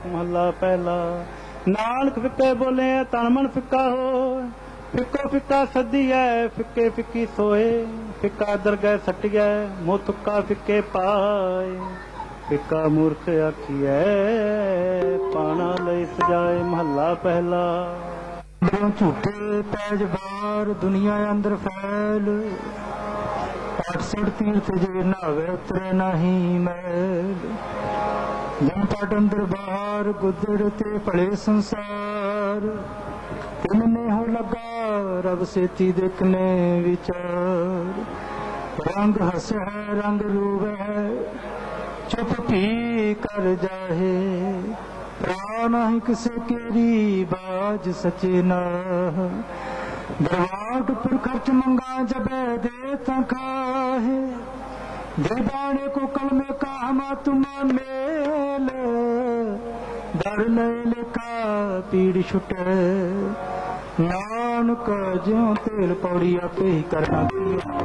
महला पहला। नानक फिक्के बोले तन मन फिक्का हो, फिक्को फिक्का सदिया फिक्के फिक्की सोए। फिक्का दरगह सटिया मुँह तुक्का फिक्के पाए। फिक्का मूर्ख आखिए पाना लई सजाए। महला पहला। झूठे पैज बार दुनिया अंदर फैल, 68 तीर्थ जे नावे उतरे नहीं मैल। जन पट अंदर बाहर गुदड़ ते पड़े संसार, तिनने हो लगा रब सेती देखने विचार। रंग हस है रंग रूप है चुप भी कर जाहे। प्राण ही किसे केरी बाज सचे ना। दरवाट पर खर्च मंगा जबे दे तखाहे। दे बाणे को कल में कहा तुमा मेल। डर ले लेखा पीड़ छुटे। नानक ज्यों तेल पौड़ी आपे ही करना।